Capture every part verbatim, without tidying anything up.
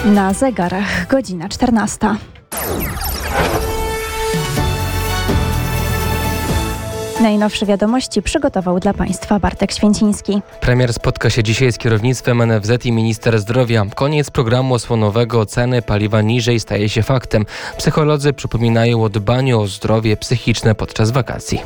Na zegarach godzina czternasta. Najnowsze wiadomości przygotował dla Państwa Bartek Święciński. Premier spotka się dzisiaj z kierownictwem N F Z i minister zdrowia. Koniec programu osłonowego, ceny paliwa niżej staje się faktem. Psycholodzy przypominają o dbaniu o zdrowie psychiczne podczas wakacji.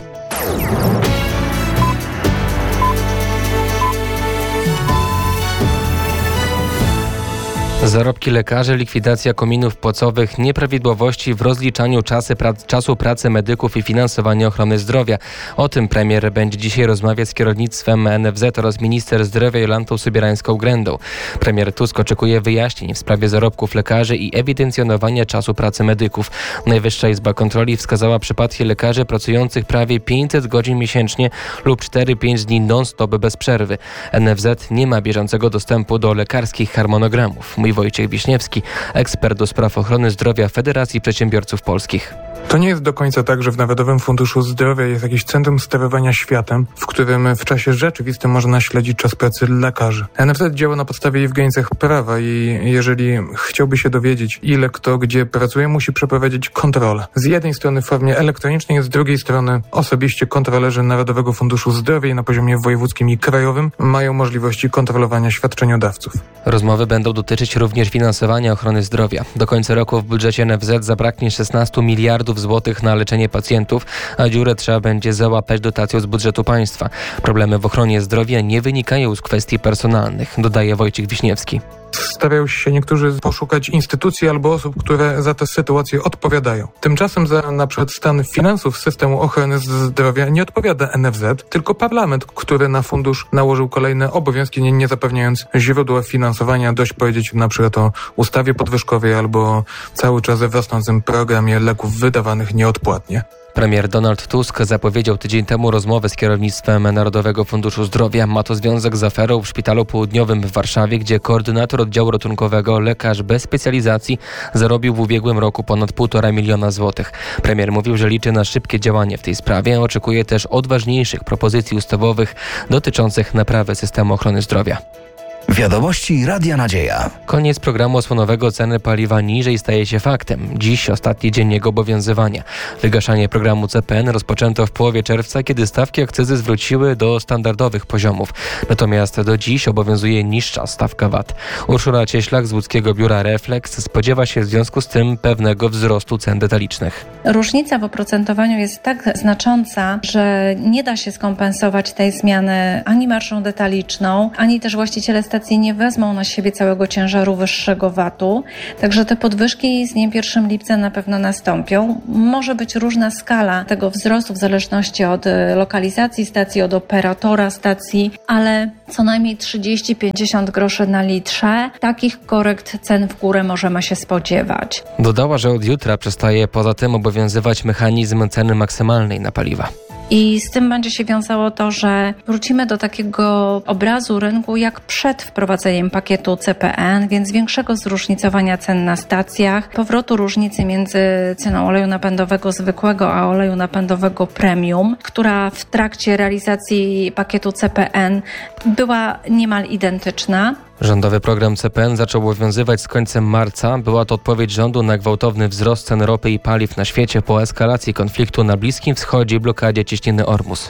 Zarobki lekarzy, likwidacja kominów płacowych, nieprawidłowości w rozliczaniu czasy, pra- czasu pracy medyków i finansowanie ochrony zdrowia. O tym premier będzie dzisiaj rozmawiać z kierownictwem N F Z oraz minister zdrowia Jolantą Sobierańską-Grędą. Premier Tusk oczekuje wyjaśnień w sprawie zarobków lekarzy i ewidencjonowania czasu pracy medyków. Najwyższa Izba Kontroli wskazała przypadki lekarzy pracujących prawie pięćset godzin miesięcznie lub cztery pięć dni non-stop bez przerwy. N F Z nie ma bieżącego dostępu do lekarskich harmonogramów. Mówi Wojciech Wiśniewski, ekspert do spraw ochrony zdrowia Federacji Przedsiębiorców Polskich. To nie jest do końca tak, że w Narodowym Funduszu Zdrowia jest jakieś centrum sterowania światem, w którym w czasie rzeczywistym można śledzić czas pracy lekarzy. N F Z działa na podstawie i w granicach prawa i jeżeli chciałby się dowiedzieć, ile kto gdzie pracuje, musi przeprowadzić kontrolę. Z jednej strony w formie elektronicznej, z drugiej strony osobiście kontrolerzy Narodowego Funduszu Zdrowia na poziomie wojewódzkim i krajowym mają możliwości kontrolowania świadczeniodawców. Rozmowy będą dotyczyć również finansowania ochrony zdrowia. Do końca roku w budżecie N F Z zabraknie szesnaście miliardów złotych na leczenie pacjentów, a dziurę trzeba będzie załapać dotacją z budżetu państwa. Problemy w ochronie zdrowia nie wynikają z kwestii personalnych, dodaje Wojciech Wiśniewski. Starają się niektórzy poszukać instytucji albo osób, które za tę sytuację odpowiadają. Tymczasem za na przykład stan finansów systemu ochrony zdrowia nie odpowiada N F Z, tylko parlament, który na fundusz nałożył kolejne obowiązki, nie, nie zapewniając źródła finansowania. Dość powiedzieć na przykład o ustawie podwyżkowej albo cały czas rosnącym programie leków wydawanych nieodpłatnie. Premier Donald Tusk zapowiedział tydzień temu rozmowę z kierownictwem Narodowego Funduszu Zdrowia. Ma to związek z aferą w Szpitalu Południowym w Warszawie, gdzie koordynator oddziału ratunkowego, lekarz bez specjalizacji, zarobił w ubiegłym roku ponad półtora miliona złotych. Premier mówił, że liczy na szybkie działanie w tej sprawie. Oczekuje też odważniejszych propozycji ustawowych dotyczących naprawy systemu ochrony zdrowia. Wiadomości Radia Nadzieja. Koniec programu osłonowego, ceny paliwa niżej staje się faktem. Dziś ostatni dzień jego obowiązywania. Wygaszanie programu C P N rozpoczęto w połowie czerwca, kiedy stawki akcyzy zwróciły do standardowych poziomów. Natomiast do dziś obowiązuje niższa stawka V A T. Urszula Cieślak z łódzkiego biura Reflex spodziewa się w związku z tym pewnego wzrostu cen detalicznych. Różnica w oprocentowaniu jest tak znacząca, że nie da się skompensować tej zmiany ani marżą detaliczną, ani też właściciele stacji nie wezmą na siebie całego ciężaru wyższego V A T-u, także te podwyżki z dniem pierwszego lipca na pewno nastąpią. Może być różna skala tego wzrostu w zależności od lokalizacji stacji, od operatora stacji, ale co najmniej trzydzieści do pięćdziesięciu groszy na litrze. Takich korekt cen w górę możemy się spodziewać. Dodała, że od jutra przestaje poza tym obowiązywać mechanizm ceny maksymalnej na paliwa. I z tym będzie się wiązało to, że wrócimy do takiego obrazu rynku jak przed wprowadzeniem pakietu C P N, więc większego zróżnicowania cen na stacjach, powrotu różnicy między ceną oleju napędowego zwykłego a oleju napędowego premium, która w trakcie realizacji pakietu C P N była niemal identyczna. Rządowy program C P N zaczął obowiązywać z końcem marca. Była to odpowiedź rządu na gwałtowny wzrost cen ropy i paliw na świecie po eskalacji konfliktu na Bliskim Wschodzie i blokadzie cieśniny Ormus.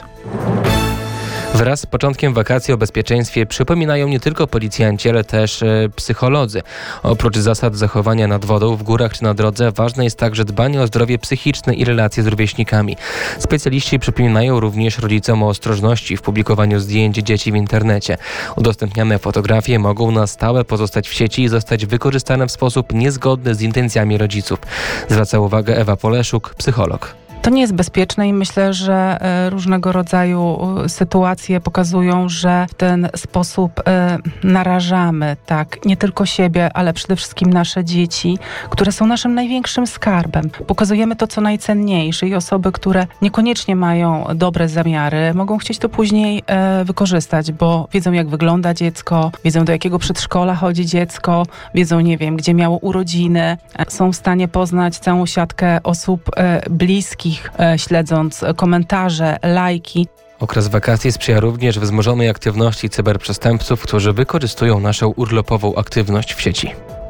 Wraz z początkiem wakacji o bezpieczeństwie przypominają nie tylko policjanci, ale też e, psycholodzy. Oprócz zasad zachowania nad wodą, w górach czy na drodze, ważne jest także dbanie o zdrowie psychiczne i relacje z rówieśnikami. Specjaliści przypominają również rodzicom o ostrożności w publikowaniu zdjęć dzieci w internecie. Udostępniane fotografie mogą na stałe pozostać w sieci i zostać wykorzystane w sposób niezgodny z intencjami rodziców. Zwraca uwagę Ewa Poleszuk, psycholog. To nie jest bezpieczne i myślę, że różnego rodzaju sytuacje pokazują, że w ten sposób narażamy tak nie tylko siebie, ale przede wszystkim nasze dzieci, które są naszym największym skarbem. Pokazujemy to, co najcenniejsze i osoby, które niekoniecznie mają dobre zamiary, mogą chcieć to później wykorzystać, bo wiedzą, jak wygląda dziecko, wiedzą, do jakiego przedszkola chodzi dziecko, wiedzą, nie wiem, gdzie miało urodziny, są w stanie poznać całą siatkę osób bliskich, śledząc komentarze, lajki. Okres wakacji sprzyja również wzmożonej aktywności cyberprzestępców, którzy wykorzystują naszą urlopową aktywność w sieci.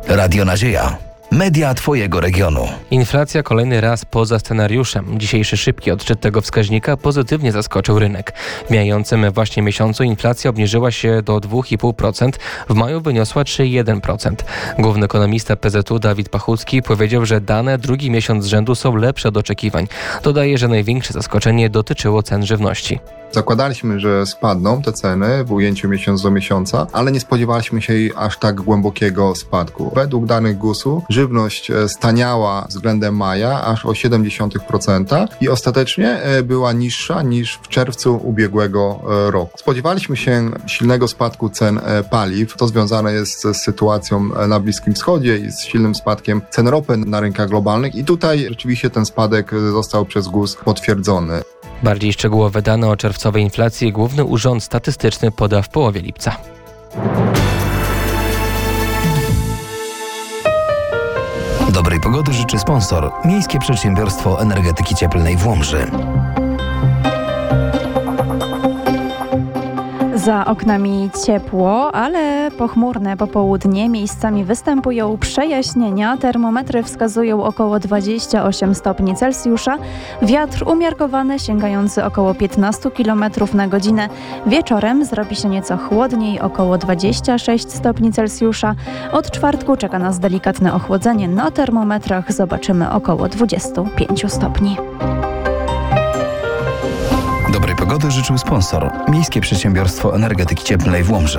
Radio Nadzieja. Media Twojego regionu. Inflacja kolejny raz poza scenariuszem. Dzisiejszy szybki odczyt tego wskaźnika pozytywnie zaskoczył rynek. W mijającym właśnie miesiącu inflacja obniżyła się do dwa i pół procent, w maju wyniosła trzy przecinek jeden procent. Główny ekonomista P Z U Dawid Pachucki powiedział, że dane drugi miesiąc z rzędu są lepsze od oczekiwań. Dodaje, że największe zaskoczenie dotyczyło cen żywności. Zakładaliśmy, że spadną te ceny w ujęciu miesiąc do miesiąca, ale nie spodziewaliśmy się jej aż tak głębokiego spadku. Według danych gusu żywność staniała względem maja aż o siedem przecinek procent i ostatecznie była niższa niż w czerwcu ubiegłego roku. Spodziewaliśmy się silnego spadku cen paliw. To związane jest z sytuacją na Bliskim Wschodzie i z silnym spadkiem cen ropy na rynkach globalnych i tutaj rzeczywiście ten spadek został przez G U S potwierdzony. Bardziej szczegółowe dane o czerwcowej inflacji Główny Urząd Statystyczny poda w połowie lipca. Dobrej pogody życzy sponsor. Miejskie Przedsiębiorstwo Energetyki Cieplnej w Łomży. Za oknami ciepło, ale pochmurne popołudnie. Miejscami występują przejaśnienia. Termometry wskazują około dwadzieścia osiem stopni Celsjusza. Wiatr umiarkowany, sięgający około piętnaście kilometrów na godzinę. Wieczorem zrobi się nieco chłodniej, około dwadzieścia sześć stopni Celsjusza. Od czwartku czeka nas delikatne ochłodzenie. Na termometrach zobaczymy około dwadzieścia pięć stopni. Dobrej pogody życzył sponsor. Miejskie Przedsiębiorstwo Energetyki Cieplnej w Łomży.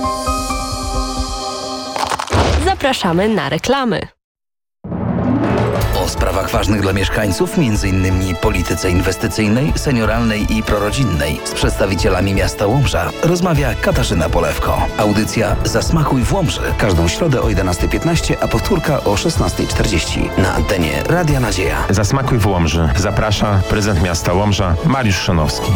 Zapraszamy na reklamy. O sprawach ważnych dla mieszkańców, między innymi polityce inwestycyjnej, senioralnej i prorodzinnej, z przedstawicielami miasta Łomża rozmawia Katarzyna Polewko. Audycja Zasmakuj w Łomży. Każdą środę o jedenasta piętnaście, a powtórka o szesnasta czterdzieści na antenie Radia Nadzieja. Zasmakuj w Łomży. Zaprasza prezydent miasta Łomża Mariusz Szonowski.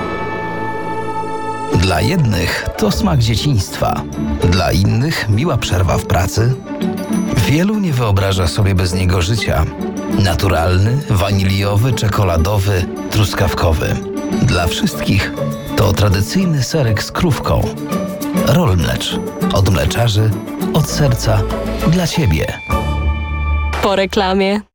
Dla jednych to smak dzieciństwa, dla innych miła przerwa w pracy. Wielu nie wyobraża sobie bez niego życia. Naturalny, waniliowy, czekoladowy, truskawkowy. Dla wszystkich to tradycyjny serek z krówką. Roll Mlecz. Od mleczarzy, od serca, dla Ciebie. Po reklamie.